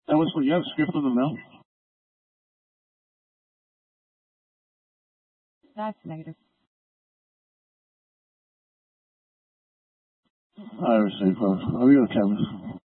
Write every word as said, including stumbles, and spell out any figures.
That was for, yeah, script of the mail. That's negative. I received. Uh, I'll be on camera.